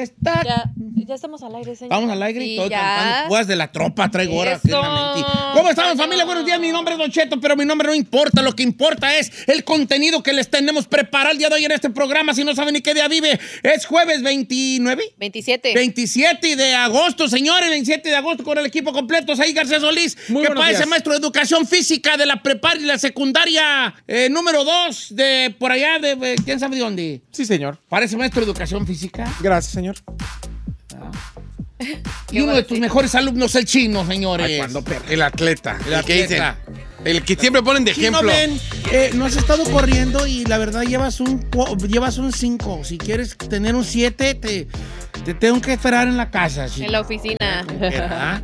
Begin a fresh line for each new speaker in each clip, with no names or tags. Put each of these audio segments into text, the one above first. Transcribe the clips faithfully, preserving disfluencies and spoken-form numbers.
estar.
Ya, ya estamos al aire, señor.
Vamos al aire y
sí,
estoy
ya.
cantando. Juegas de la tropa, traigo ahora.
Eso.
¿Cómo estamos, familia? Buenos días, mi nombre es Don Cheto, pero mi nombre no importa. Lo que importa es el contenido que les tenemos preparado el día de hoy en este programa. Si no saben ni qué día vive, es jueves veintinueve.
veintisiete.
veintisiete de agosto, señores. veintisiete de agosto con el equipo completo. Ahí García Solís,
Muy
que parece
días.
maestro de educación física de la prepa y la secundaria eh, número dos de por allá, de, de quién sabe de dónde.
Sí, señor.
Parece maestro de educación física.
Gracias, señor.
Y uno de tus mejores alumnos, el chino, señores.
Ay, cuando perra.
El atleta.
El
El, que
atleta.
dicen. El que siempre ponen de
Chino,
ejemplo.
ven, eh, no has estado corriendo y la verdad llevas un cu- llevas un cinco. Si quieres tener un siete, te, te tengo que esperar en la casa. Chino.
En la oficina.
¿Verdad?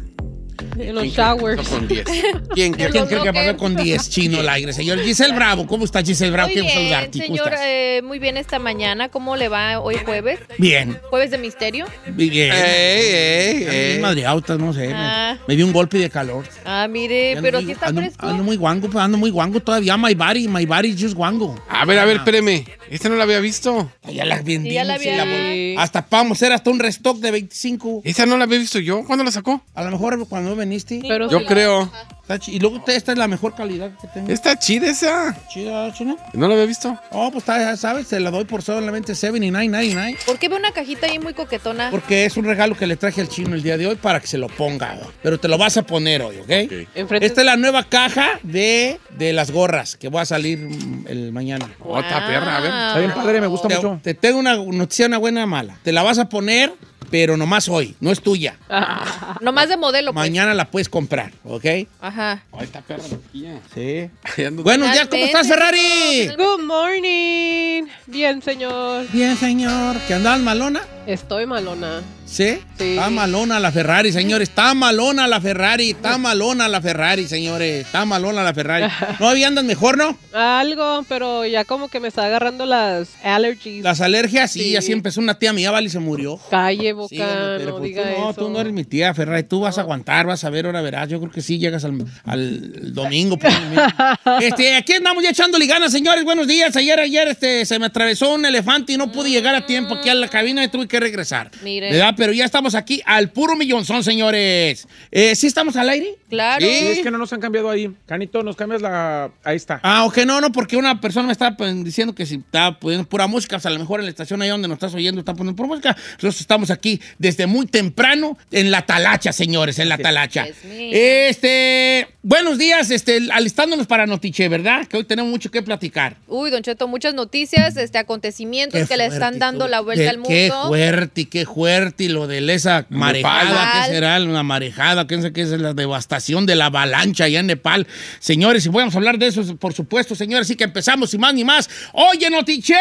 En los
¿Quién
showers.
pasó con diez? ¿Quién?
¿Quién
los
cree que pasó
lockers.
con diez, Chino, al aire? Señor Giselle Bravo, ¿cómo está Giselle Bravo?
Muy
Quiero
bien,
saludarte. ¿Cómo
señor,
estás?
eh, muy bien esta mañana. ¿Cómo le va hoy jueves?
Bien,
¿Jueves de misterio?
bien.
Ey, ey,
Ando
ey.
bien madreado, no sé. me-
Ah.
Me, dio un golpe de calor.
Ah, mire,
Ando
pero
muy-
aquí está
ando,
fresco.
ando muy guango, pues, ando muy guango todavía. My body, my body is just guango.
A ver, a ver, espéreme. Esta no la había visto.
Ya la vendimos.
Sí, ya la
y
había-
vol- Hasta vamos a hacer hasta un restock de veinticinco.
Esta no la había visto yo. ¿Cuándo la sacó?
A lo mejor cuando viniste.
Pero
Yo
sí.
creo.
Está chi- y luego usted, esta es la mejor calidad que tengo.
Está chida esa.
Chida, chino.
No la había visto.
Oh, pues está, ya sabes, se la doy por solamente setenta y nueve noventa y nueve.
¿Por qué ve una cajita ahí muy coquetona?
Porque es un regalo que le traje al chino el día de hoy para que se lo ponga. ¿no? Pero te lo vas a poner hoy, ¿ok?
Enfrente-
Esta es la nueva caja de, de las gorras que va a salir mm, el mañana.
Otra perra, a ver.
Está bien padre, me gusta
Te,
mucho.
te tengo una noticia, una buena mala. Te la vas a poner, pero nomás hoy. No es tuya.
Nomás de modelo, pues.
Mañana la puedes comprar, ¿ok?
Ajá.
Ay, esta perra loquilla.
Sí.
Ahí ando-
Buenos días, ¿cómo estás, Ferrari?
Good morning. Bien, señor.
Bien, señor. ¿Que andabas malona?
Estoy malona.
¿Sí?
Sí.
Está malona la Ferrari, señores. Está malona la Ferrari. Está malona la Ferrari, señores. Está malona la Ferrari. ¿No había andan mejor, no?
Algo, pero ya como que me está agarrando las allergies.
Las alergias, sí,
Sí.
así empezó una tía mía, vale, y se murió.
Calle, boca,
Sí, hombre, pero
no
pues
diga
tú no,
eso.
tú no eres mi tía, Ferrari. Tú vas a aguantar, vas a ver, ahora verás. Yo creo que sí llegas al, al domingo. pues, este, aquí andamos ya echándole ganas, señores. Buenos días. Ayer, ayer este, se me atravesó un elefante y no pude llegar a tiempo aquí a la cabina y tuve que regresar.
Mire.
¿Verdad? Pero ya estamos aquí al puro millonzón, señores. Eh, ¿Sí estamos al aire?
Claro.
Sí, es que no nos han cambiado ahí. Canito, nos cambias la... Ahí está.
Ah, ok, no, no, porque una persona me estaba pues, diciendo que si estaba poniendo pura música, o sea, a lo mejor en la estación ahí donde nos estás oyendo están poniendo pura música. Nosotros estamos aquí desde muy temprano en la talacha, señores, en la talacha.
Yes, me.
Este, buenos días, este, alistándonos para Notiche, ¿verdad? Que hoy tenemos mucho que platicar.
Uy, Don Cheto, muchas noticias, este, acontecimientos
Qué
que le
fuerte
están
y
dando
todo.
la vuelta
Qué-
al mundo.
Qué fuerte, y qué fuerte, y lo de esa marejada,
Nepal.
¿qué será? Una marejada, ¿qué sé qué es la devastación de la avalancha allá en Nepal. Señores, y vamos a hablar de eso, por supuesto, señores, así que empezamos, sin más ni más. ¡Oye, Notiche!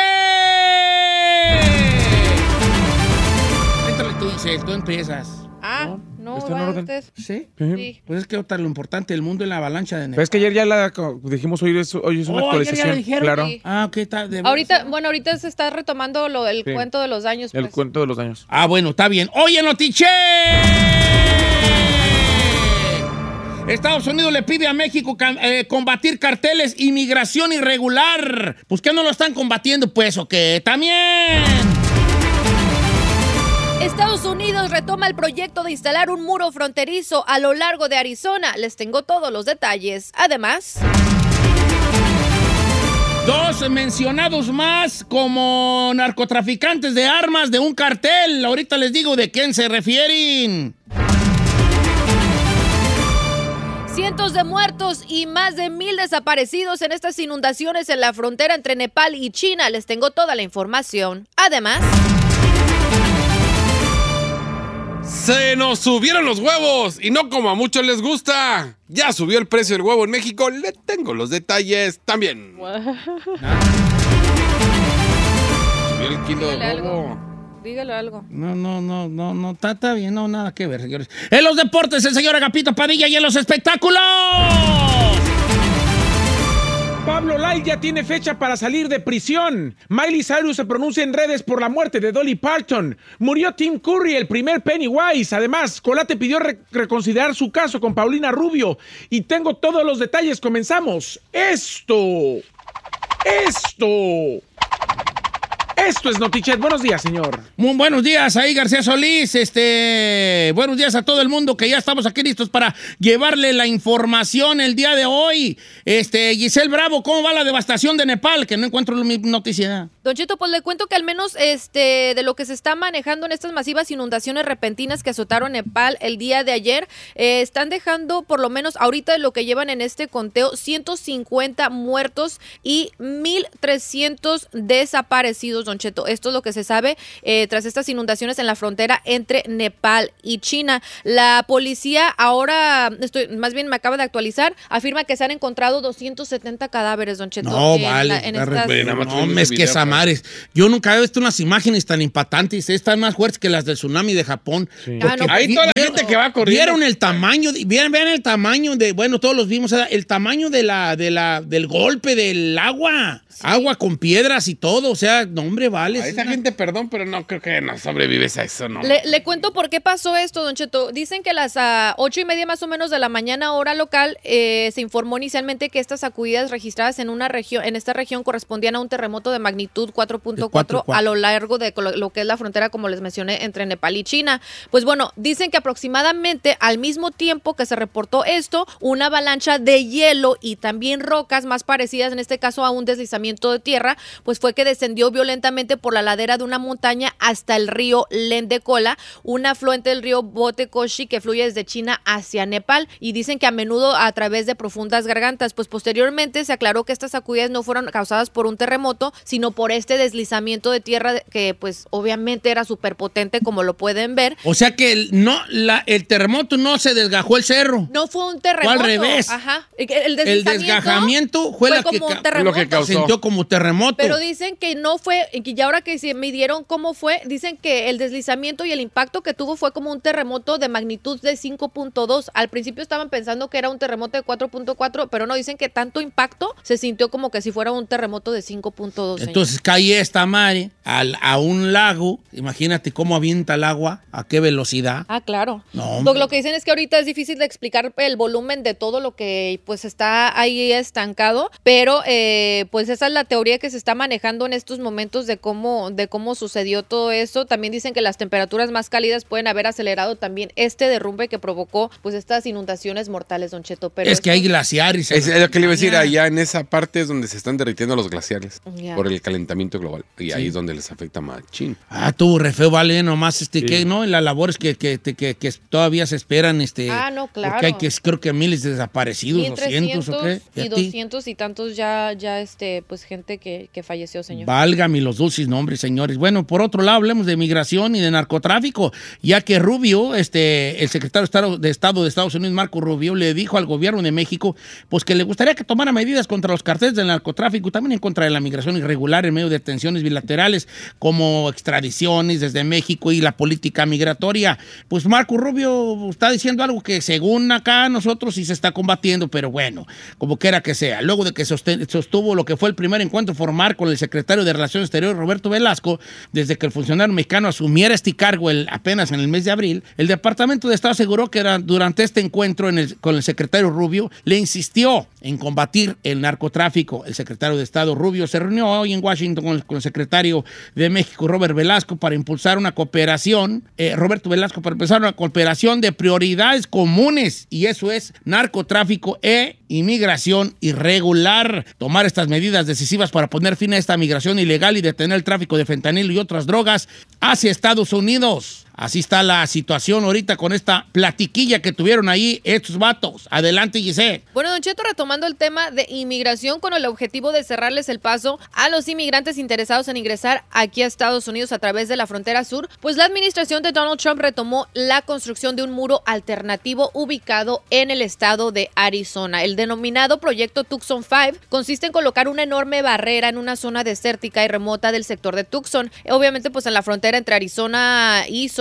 Entrale tú, Giselle, tú empiezas.
Ah, no,
¿Está en
va
orden?
usted.
¿Sí?
Sí.
Pues es que otra lo importante del mundo es la avalancha de Nepal.
Pero es que ayer ya la co- dijimos, hoy es, hoy es una
Oh, ayer ya
actualización.
la dijeron.
Claro.
Sí.
Ah, ok, está. de-
Ahorita, bueno, ahorita se está retomando lo, el
Sí.
cuento de los daños.
El
Pues.
cuento de los daños.
Ah, bueno, está bien. ¡Oye, Notiche! Estados Unidos le pide a México ca- eh, combatir carteles, inmigración irregular. Pues que no lo están combatiendo, pues, ¿o qué? También.
Estados Unidos retoma el proyecto de instalar un muro fronterizo a lo largo de Arizona. Les tengo todos los detalles. Además,
Dos mencionados más como narcotraficantes de armas de un cartel. Ahorita les digo de quién se refieren.
cientos de muertos y más de mil desaparecidos en estas inundaciones en la frontera entre Nepal y China. Les tengo toda la información. Además,
Se nos subieron los huevos y no como a muchos les gusta. Ya subió el precio del huevo en México. Le tengo los detalles también. Subió el kilo de
Dígale
huevo.
algo. Dígale algo.
No, no, no, no, no, está, está bien, no, nada que ver, señores. En los deportes, el señor Agapito Padilla y en los espectáculos.
Pablo Lyle ya tiene fecha para salir de prisión. Miley Cyrus se pronuncia en redes por la muerte de Dolly Parton. Murió Tim Curry, el primer Pennywise. Además, Colate pidió re- reconsiderar su caso con Paulina Rubio. Y tengo todos los detalles. Comenzamos. Esto. Esto. Esto es Notichet. Buenos días, señor.
Muy buenos días, ahí García Solís. Este, buenos días a todo el mundo que ya estamos aquí listos para llevarle la información el día de hoy. Este, Giselle Bravo, ¿cómo va la devastación de Nepal? Que no encuentro mi noticia.
Don Cheto, pues le cuento que al menos este, de lo que se está manejando en estas masivas inundaciones repentinas que azotaron Nepal el día de ayer, eh, están dejando por lo menos ahorita de lo que llevan en este conteo ciento cincuenta muertos y mil trescientos desaparecidos, Don Cheto. Esto es lo que se sabe eh, tras estas inundaciones en la frontera entre Nepal y China. La policía ahora, estoy, más bien me acaba de actualizar, afirma que se han encontrado doscientos setenta cadáveres, Don Cheto.
No,
en
vale.
La, en estas...
No, es que esa madre. Yo nunca he visto unas imágenes tan impactantes, están más fuertes que las del tsunami de Japón.
Sí.
Ah, no,
Ahí toda la
vieron,
gente que va corriendo.
Vieron el tamaño, de, vieron, vean el tamaño de, bueno, todos los vimos, el tamaño de la, de la, del golpe del agua. Sí. Agua con piedras y todo, o sea, no, hombre, vale.
A esa
una...
gente, perdón, pero no creo que no sobrevives a eso, ¿no?
Le, le cuento por qué pasó esto, Don Cheto. Dicen que a las uh, ocho y media más o menos de la mañana, hora local, eh, se informó inicialmente que estas sacudidas registradas en una región, en esta región correspondían a un terremoto de magnitud cuatro punto cuatro a lo largo de lo que es la frontera, como les mencioné, entre Nepal y China. Pues bueno, dicen que aproximadamente al mismo tiempo que se reportó esto, una avalancha de hielo y también rocas más parecidas, en este caso a un deslizamiento de tierra, pues fue que descendió violentamente por la ladera de una montaña hasta el río Lendekola, un afluente del río Botekoshi que fluye desde China hacia Nepal, y dicen que a menudo a través de profundas gargantas. Pues posteriormente se aclaró que estas sacudidas no fueron causadas por un terremoto, sino por este deslizamiento de tierra que pues obviamente era súper potente, como lo pueden ver.
O sea que el, no, la, el terremoto no se desgajó el cerro.
No fue un terremoto.
Fue al revés.
Ajá. El, el,
el desgajamiento fue,
fue
la
como
que,
un terremoto.
Lo que causó.
Sintió como terremoto.
Pero dicen que no fue, y ahora que se midieron cómo fue, dicen que el deslizamiento y el impacto que tuvo fue como un terremoto de magnitud de cinco punto dos. Al principio estaban pensando que era un terremoto de cuatro punto cuatro, pero no, dicen que tanto impacto se sintió como que si fuera un terremoto de cinco punto dos.
Entonces cae esta madre al, a un lago, imagínate cómo avienta el agua, a qué velocidad.
Ah, claro.
No,
lo, lo que dicen es que ahorita es difícil de explicar el volumen de todo lo que pues está ahí estancado, pero eh, pues esa es la teoría que se está manejando en estos momentos de cómo, de cómo sucedió todo eso. También dicen que las temperaturas más cálidas pueden haber acelerado también este derrumbe que provocó pues estas inundaciones mortales, Don Cheto. Pero
es
esto...
que hay glaciares.
Es, es lo que le iba a decir, allá en esa parte es donde se están derritiendo los glaciares
Yeah.
por el calentamiento global. Y
Sí.
ahí es donde les afecta machín.
Ah, tú, re feo, vale, nomás, este,
Sí.
que, ¿no? En las labores que, que, que, que, que todavía se esperan, este.
Ah, no, claro.
Porque hay que, creo que miles de desaparecidos,
mil trescientos
doscientos, ¿o qué? ¿Y
y
a ti?
doscientos y tantos ya, ya este, pues gente que, que falleció, señor.
Válgame los dulces nombres, señores. Bueno, por otro lado, hablemos de migración y de narcotráfico, ya que Rubio, este, el secretario de Estado, de Estado de Estados Unidos, Marco Rubio, le dijo al gobierno de México, pues que le gustaría que tomara medidas contra los carteles del narcotráfico y también en contra de la migración irregular en medio de tensiones bilaterales como extradiciones desde México y la política migratoria. Pues Marco Rubio está diciendo algo que según acá nosotros sí se está combatiendo, pero bueno, como quiera que sea. Luego de que sostuvo lo que fue el primer encuentro formal con el secretario de Relaciones Exteriores, Roberto Velasco, desde que el funcionario mexicano asumiera este cargo el, apenas en el mes de abril, el Departamento de Estado aseguró que era, durante este encuentro en el, con el secretario Rubio, le insistió en combatir el narcotráfico. El secretario de Estado Rubio se reunió hoy en Washington con el, con el secretario de México, Robert Velasco, para impulsar una cooperación, eh, Roberto Velasco, para empezar una cooperación de prioridades comunes, y eso es narcotráfico e inmigración irregular. Tomar estas medidas decisivas para poner fin a esta migración ilegal y detener el tráfico de fentanilo y otras drogas hacia Estados Unidos. Así está la situación ahorita con esta platiquilla que tuvieron ahí estos vatos. Adelante, Giselle.
Bueno, Don Cheto, retomando el tema de inmigración con el objetivo de cerrarles el paso a los inmigrantes interesados en ingresar aquí a Estados Unidos a través de la frontera sur, pues la administración de Donald Trump retomó la construcción de un muro alternativo ubicado en el estado de Arizona. El denominado proyecto Tucson cinco consiste en colocar una enorme barrera en una zona desértica y remota del sector de Tucson, obviamente pues en la frontera entre Arizona y Sonora,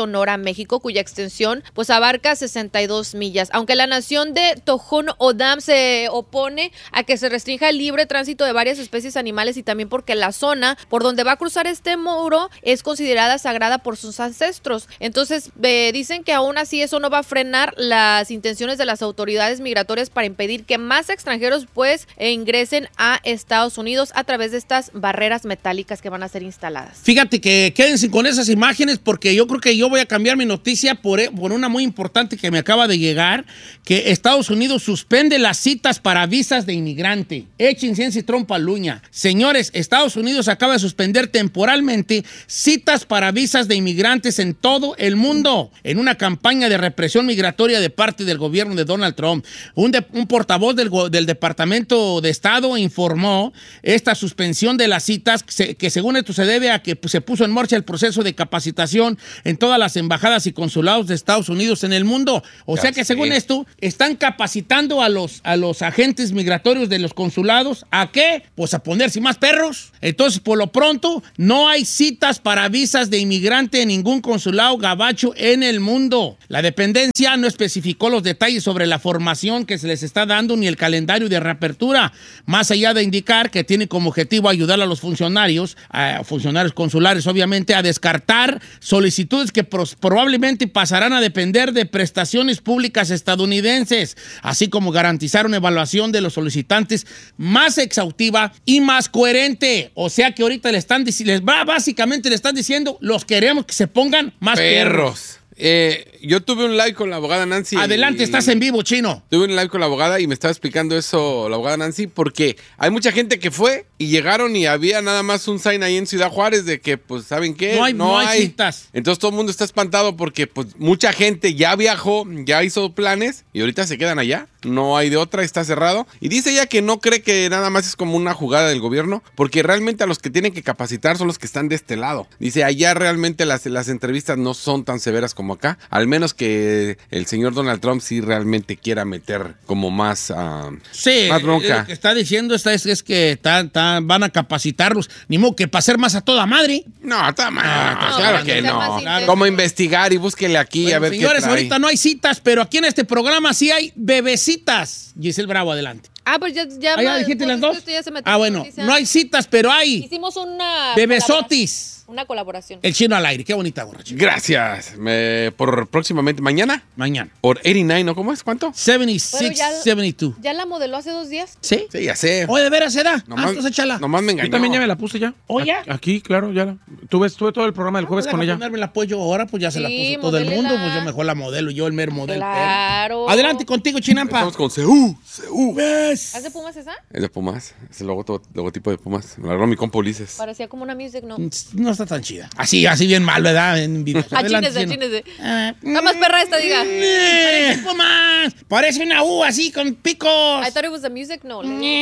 Sonora, México, cuya extensión pues abarca sesenta y dos millas. Aunque la nación de Tohono O'odham se opone a que se restrinja el libre tránsito de varias especies animales y también porque la zona por donde va a cruzar este muro es considerada sagrada por sus ancestros. Entonces eh, dicen que aún así eso no va a frenar las intenciones de las autoridades migratorias para impedir que más extranjeros pues eh, ingresen a Estados Unidos a través de estas barreras metálicas que van a ser instaladas.
Fíjate que quédense con esas imágenes porque yo creo que yo voy a cambiar mi noticia por, por una muy importante que me acaba de llegar, que Estados Unidos suspende las citas para visas de inmigrante. Echen ciencia y trompa luña. Señores, Estados Unidos acaba de suspender temporalmente citas para visas de inmigrantes en todo el mundo en una campaña de represión migratoria de parte del gobierno de Donald Trump. Un, de, un portavoz del, del Departamento de Estado informó esta suspensión de las citas que, que según esto se debe a que pues, se puso en marcha el proceso de capacitación en todas las embajadas y consulados de Estados Unidos en el mundo. O ya sea que sé. Según esto, están capacitando a los, a los agentes migratorios de los consulados. ¿A qué? Pues a ponerse más perros. Entonces, por lo pronto, no hay citas para visas de inmigrante en ningún consulado gabacho en el mundo. La dependencia no especificó los detalles sobre la formación que se les está dando ni el calendario de reapertura, más allá de indicar que tiene como objetivo ayudar a los funcionarios, a funcionarios consulares, obviamente, a descartar solicitudes que pros, probablemente pasarán a depender de prestaciones públicas estadounidenses, así como garantizar una evaluación de los solicitantes más exhaustiva y más coherente. O sea que ahorita le están les va, básicamente le están diciendo, los queremos que se pongan más perros. perros.
Eh, yo tuve un live con la abogada Nancy.
Adelante, y, estás en vivo, Chino.
Tuve un live con la abogada y me estaba explicando eso la abogada Nancy, porque hay mucha gente que fue y llegaron y había nada más un sign ahí en Ciudad Juárez de que, pues, ¿saben qué?
No hay, no no hay, hay citas.
Entonces todo el mundo está espantado porque, pues, mucha gente ya viajó, ya hizo planes y ahorita se quedan allá. No hay de otra, está cerrado. Y dice ella que no cree que nada más es como una jugada del gobierno, porque realmente a los que tienen que capacitar son los que están de este lado. Dice, allá realmente las, las entrevistas no son tan severas como acá, al menos que el señor Donald Trump sí realmente quiera meter como más, uh,
sí,
más bronca.
Lo que está diciendo esta es, es que ta, ta, van a capacitarlos, ni modo que para ser más a toda madre.
No, a toda madre, no, pues, claro que no.
Claro.
Como investigar y búsquele aquí bueno, a ver
señores,
qué trae.
ahorita no hay citas, pero aquí en este programa sí hay bebecitas. Giselle Bravo, adelante.
Ah, pues ya... ya
¿Ah, ya dijiste las dos?
Ya se
ah, bueno, no hay citas, pero hay...
Hicimos una...
Bebesotis.
Una colaboración.
El Chino al aire, qué bonita borracha.
Gracias. Me, por próximamente, ¿mañana?
Mañana.
Por ochenta y nueve, ¿no? ¿Cómo es? ¿Cuánto?
setenta y seis,
ya,
setenta y dos.
¿Ya la modeló hace dos días?
¿Sí?
Sí, ya sé.
Oye, ¿de veras se da?
Nomás,
ah, entonces échala.
Nomás me engañó.
Yo también ya me la puse ya.
¿Oh, ya?
Aquí, claro, ya la... Tuve, tuve todo el programa del jueves
no,
con ella.
ponerme la pues yo ahora, pues ya se
sí,
la puso todo el mundo, pues yo mejor la modelo, yo el mero modelo.
Claro.
Pero. Adelante contigo, Chinampa.
Estamos con C U, C U.
¿Ves?
¿Es de Pumas esa?
Es de Pumas, es el logotipo, logotipo de Pumas. Me agarró mi compa Ulises.
Parecía como una music, ¿no?
No está tan chida. Así, así bien mal, ¿verdad? En video.
Achínese, achínese. Nada más perra esta, diga.
Parece Pumas. Parece una U así con picos.
I thought it was a music, no.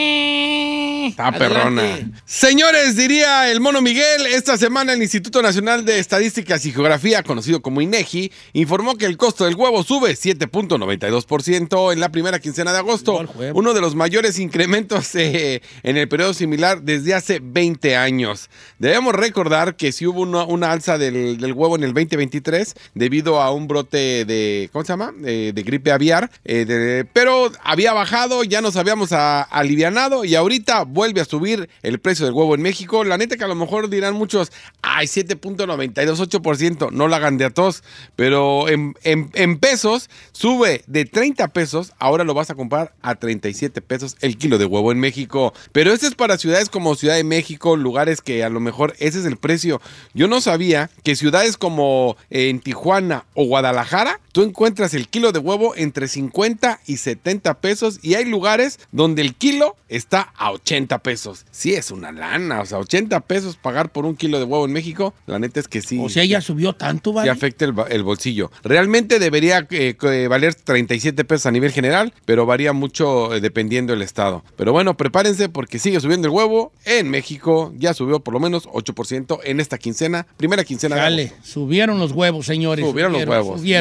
Está perrona. Señores, diría el Mono Miguel, esta semana el Instituto Nacional de Estadísticas y Geografía, conocido como INEGI, informó que el costo del huevo sube siete punto noventa y dos por ciento en la primera quincena de agosto, uno de los mayores incrementos eh, en el periodo similar desde hace veinte años. Debemos recordar que sí hubo una, una alza del, del huevo en el veinte veintitrés debido a un brote de, ¿cómo se llama? Eh, de gripe aviar, eh, de, pero había bajado, ya nos habíamos a, alivianado y ahorita vuelve a subir el precio del huevo en México. La neta que a lo mejor dirán muchos, ay, siete punto noventa y dos ocho por ciento, no la hagan de a tos, pero en, en, en pesos sube de treinta pesos, ahora lo vas a comprar a treinta y siete pesos el kilo de huevo en México. Pero este es para ciudades como Ciudad de México, lugares que a lo mejor ese es el precio. Yo no sabía que ciudades como eh, en Tijuana o Guadalajara, tú encuentras el kilo de huevo entre cincuenta y setenta pesos y hay lugares donde el kilo está a ochenta pesos. Sí, es una lana, o sea, ochenta pesos pagar por un kilo de huevo en México, la neta es que sí.
O sea, ya subió tanto, ¿vale?
Sí afecta el, el bolsillo. Realmente debería eh, eh, valer treinta y siete pesos a nivel general, pero varía mucho eh, dependiendo del estado. Pero bueno, prepárense porque sigue subiendo el huevo. En México ya subió por lo menos ocho por ciento en esta quincena, primera quincena.
Dale, subieron los huevos, señores.
Subieron, subieron los huevos.
Subieron
Más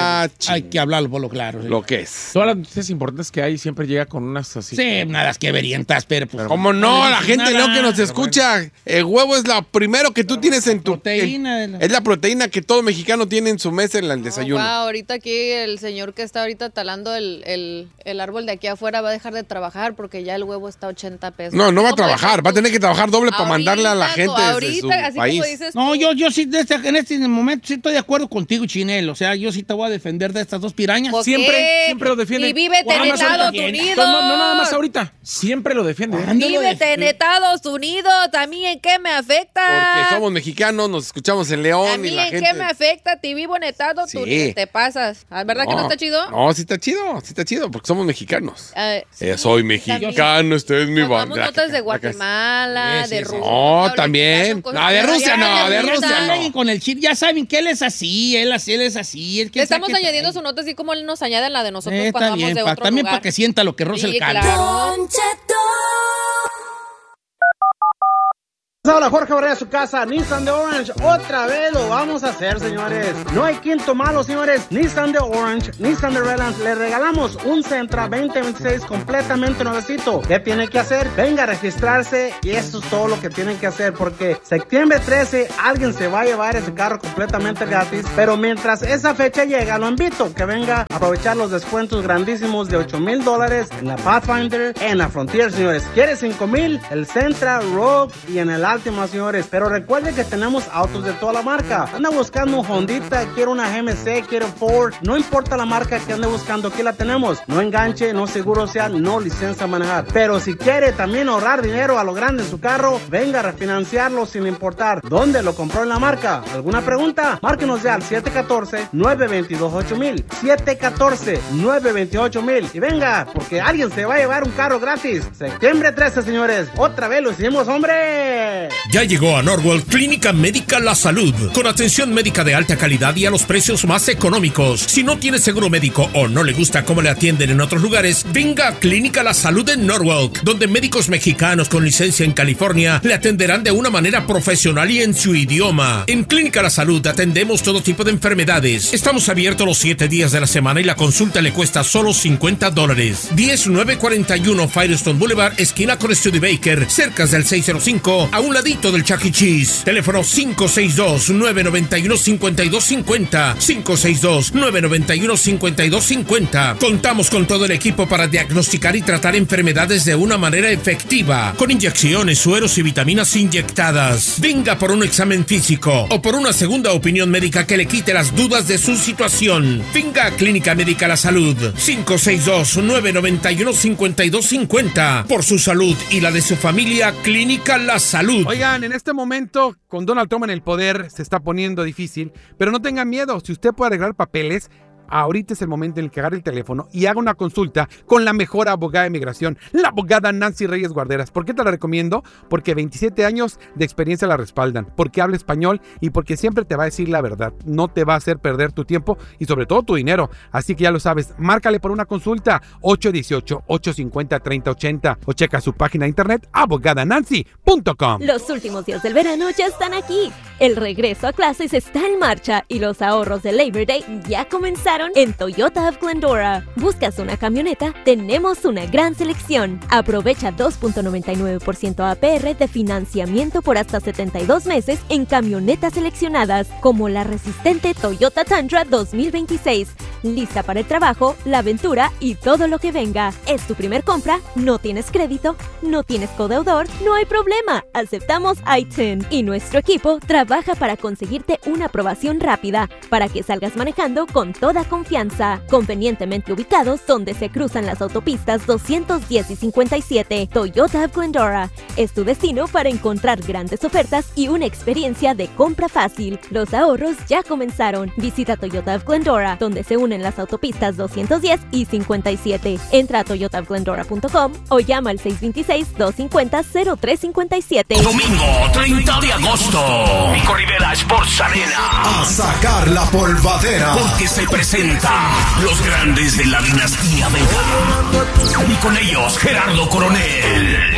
Machi.
Hay que hablarlo por lo claro. Sí.
Lo que es.
Todas las noticias importantes que hay siempre llega con unas así.
Sí, nada, que verientas, pero pues.
Como no, la gente
nada.
no que nos escucha, el huevo es lo primero que tú tienes en tu...
Proteína.
el- es la proteína que todo mexicano tiene en su mesa en el desayuno.
Oh, wow, ahorita aquí el señor que está ahorita talando el, el, el árbol de aquí afuera va a dejar de trabajar porque ya el huevo está a ochenta pesos.
No, no va a
¿Cómo puede
trabajar,
ser
va a
tú?
tener que trabajar doble para
Ahorita,
mandarle a la gente desde
ahorita,
su
así
país.
como dices
No,
tú.
yo, yo sí, de este- en este momento sí estoy de acuerdo contigo, Chinel. O sea, yo sí te voy a defender de estas dos pirañas.
¿Por
Siempre,
qué?
siempre lo defiende.
Y vive
Nada
en
más
Estados
ahorita.
Unidos.
No, no, no, nada más ahorita. Siempre lo defiende. ¿eh?
¿Cuándo lo
Vívete en
defiende?
Estados Unidos. ¿A mí en qué me afecta?
Porque somos mexicanos, nos escuchamos en León
¿A
y
mí
la
en
gente...
qué me afecta? Te vivo en Estados
Sí.
Unidos. Te pasas. ¿Verdad que no está chido?
No, sí está chido, sí está chido, porque somos mexicanos.
Eh, sí,
Eh, soy
también.
mexicano, este es mi
Tomamos
bandera.
notas de Guatemala,
Sí, sí,
de
sí.
Rusia.
No,
Ahorita
también.
son cosas-
No, de
Pero
Rusia
ya,
no,
ya,
de
ya
Rusia
está.
no.
Alguien con el chip, ya saben que él es así, él así, él es así. Él,
Le
quién sabe
estamos
qué
añadiendo
trae.
su nota así como él nos añade la de nosotros
Eh,
cuando
está
vamos
bien,
de
pa-
otro
también
lugar.
para que sienta lo que roza
Sí,
el caldo.
claro.
Hola, Jorge Barrera, su casa, Nissan de Orange, otra vez lo vamos a hacer, señores. No hay quinto malo, señores. Nissan de Orange, Nissan de Redlands, le regalamos un Sentra veinte veintiséis completamente nuevecito. ¿Qué tiene que hacer? Venga a registrarse y eso es todo lo que tienen que hacer, porque septiembre trece alguien se va a llevar ese carro completamente gratis, pero mientras esa fecha llega, lo invito que venga a aprovechar los descuentos grandísimos de ocho mil dólares en la Pathfinder, en la Frontier, señores. ¿Quiere cinco mil? El Sentra, Rogue y en el Altima, señores. Pero recuerden que tenemos autos de toda la marca. Anda buscando un Hondita, quiere una G M C, quiere Ford, no importa la marca que ande buscando, aquí la tenemos. No enganche, no seguro social, no licencia a manejar. Pero si quiere también ahorrar dinero a lo grande en su carro, venga a refinanciarlo sin importar dónde lo compró en la marca. ¿Alguna pregunta? Márquenos ya al siete uno cuatro, nueve dos dos, ocho mil, siete uno cuatro, nueve dos dos, ocho mil y venga, porque alguien se va a llevar un carro gratis. Septiembre trece, señores. Otra vez lo hicimos, hombre.
Ya llegó a Norwell Clínica Médica La Salud, con atención médica de alta calidad y a los precios más económicos. Si no tiene seguro médico o no le gusta cómo le atienden en otros lugares, venga a Clínica La Salud en Norwalk, donde médicos mexicanos con licencia en California le atenderán de una manera profesional y en su idioma. En Clínica La Salud atendemos todo tipo de enfermedades. Estamos abiertos los siete días de la semana y la consulta le cuesta solo cincuenta dólares. diez nueve cuarenta y uno Firestone Boulevard, esquina con Studebaker, cerca del seiscientos cinco, a un ladito del Chuck E. Cheese. Teléfono cinco seis dos, nueve nueve uno, cinco dos cinco cero, cinco seis dos, nueve nueve uno, cinco dos cinco cero. Contamos con todo el equipo para diagnosticar y tratar enfermedades de una manera efectiva, con inyecciones, sueros y vitaminas inyectadas. Venga por un examen físico o por una segunda opinión médica que le quite las dudas de su situación. Venga a Clínica Médica La Salud, cinco seis dos, nueve nueve uno, cinco dos cinco cero. Por su salud y la de su familia, Clínica La Salud.
Oigan, en este momento, con Donald Trump en el poder, se está poniendo difícil, pero no tengan miedo. Si usted puede arreglar papeles, ahorita es el momento en el que agarre el teléfono y haga una consulta con la mejor abogada de migración, la abogada Nancy Reyes Guarderas. ¿Por qué te la recomiendo? Porque veintisiete años de experiencia la respaldan, porque habla español y porque siempre te va a decir la verdad. No te va a hacer perder tu tiempo y sobre todo tu dinero. Así que ya lo sabes, márcale por una consulta ocho uno ocho, ocho cinco cero, tres cero ocho cero o checa su página de internet abogada nancy punto com.
Los últimos días del verano ya están aquí. El regreso a clases está en marcha y los ahorros de Labor Day ya comenzaron en Toyota of Glendora. ¿Buscas una camioneta? Tenemos una gran selección. Aprovecha dos punto noventa y nueve por ciento A P R de financiamiento por hasta setenta y dos meses en camionetas seleccionadas, como la resistente Toyota Tundra dos mil veintiséis. Lista para el trabajo, la aventura y todo lo que venga. ¿Es tu primer compra? ¿No tienes crédito? ¿No tienes codeudor? No hay problema. Aceptamos I T I N y nuestro equipo trabaja para conseguirte una aprobación rápida para que salgas manejando con toda confianza. Convenientemente ubicados donde se cruzan las autopistas doscientos diez y cincuenta y siete. Toyota of Glendora es tu destino para encontrar grandes ofertas y una experiencia de compra fácil. Los ahorros ya comenzaron. Visita Toyota of Glendora, donde se unen las autopistas doscientos diez y cincuenta y siete. Entra a toyota of glendora punto com o llama al seis dos seis, dos cinco cero, cero tres cinco siete.
Domingo treinta de agosto, Pico Rivera Sports Arena.
A sacar la polvadera.
Porque se presenta los grandes de la dinastía Vega. Y con ellos Gerardo Coronel,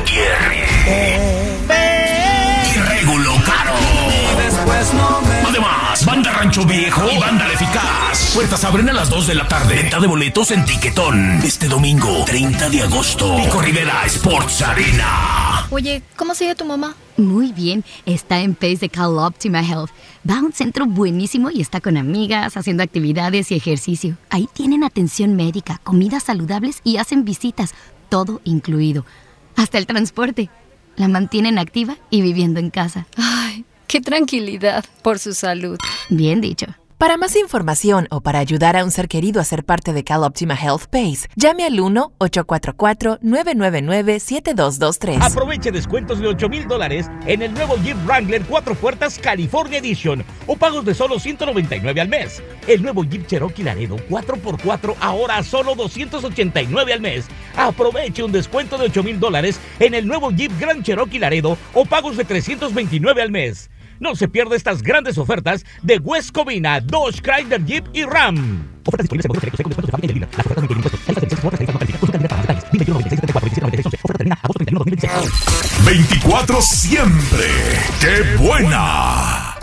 Jerry y Regulo Caro. Además, Banda
Rancho Viejo y Banda Eficaz. Puertas abren a las dos de la tarde. Venta de boletos en Tiquetón. Este domingo, treinta de agosto. Pico Rivera Sports Arena.
Oye, ¿cómo sigue tu mamá?
Muy bien, está en Pace de Cal Optima Health. Va a un centro buenísimo y está con amigas, haciendo actividades y ejercicio. Ahí tienen atención médica, comidas saludables y hacen visitas, todo incluido. Hasta el transporte. La mantienen activa y viviendo en casa.
Ay, qué tranquilidad por su salud.
Bien dicho.
Para más información o para ayudar a un ser querido a ser parte de Cal Optima Health Pace, llame al uno ocho cuatro cuatro, nueve nueve nueve, siete dos dos tres.
Aproveche descuentos de ocho mil dólares en el nuevo Jeep Wrangler cuatro puertas California Edition o pagos de solo ciento noventa y nueve al mes. El nuevo Jeep Cherokee Laredo cuatro por cuatro ahora a solo doscientos ochenta y nueve al mes. Aproveche un descuento de ocho mil dólares en el nuevo Jeep Grand Cherokee Laredo o pagos de trescientos veintinueve al mes. No se pierda estas grandes ofertas de West Covina, Dodge, Chrysler, Jeep y Ram. Ofertas disponibles en modelos selectos con descuentos de fábrica y de dealer. Las ofertas no incluyen impuestos. La lista de precios por tarifa no califica. Consulta el para detalles. veintiuno noventa y seis setenta y cuatro, veintisiete noventa y seis once. Oferta termina agosto treinta y uno, dos mil veintiséis.
veinticuatro siempre. ¡Qué buena!